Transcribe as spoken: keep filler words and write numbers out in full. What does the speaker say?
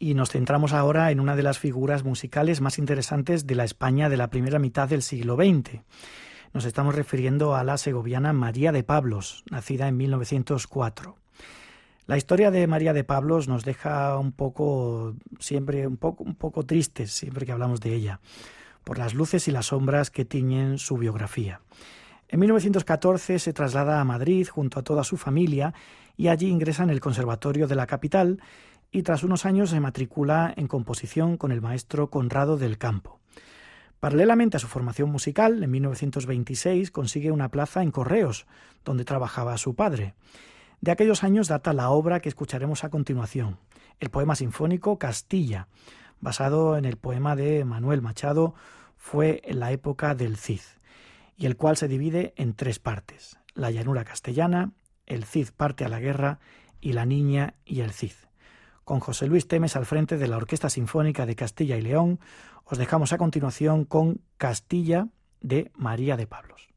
y nos centramos ahora en una de las figuras musicales más interesantes de la España de la primera mitad del siglo veinte. Nos estamos refiriendo a la segoviana María de Pablos, nacida en mil novecientos cuatro. La historia de María de Pablos nos deja un poco, siempre un poco, un poco tristes siempre que hablamos de ella, por las luces y las sombras que tiñen su biografía. En mil novecientos catorce se traslada a Madrid junto a toda su familia y allí ingresa en el Conservatorio de la capital y tras unos años se matricula en composición con el maestro Conrado del Campo. Paralelamente a su formación musical, en mil novecientos veintiséis consigue una plaza en Correos, donde trabajaba su padre. De aquellos años data la obra que escucharemos a continuación, el poema sinfónico Castilla, basado en el poema de Manuel Machado, Fue en la época del Cid, y el cual se divide en tres partes: la llanura castellana, el Cid parte a la guerra y la niña y el Cid. Con José Luis Temes al frente de la Orquesta Sinfónica de Castilla y León, os dejamos a continuación con Castilla de María de Pablos.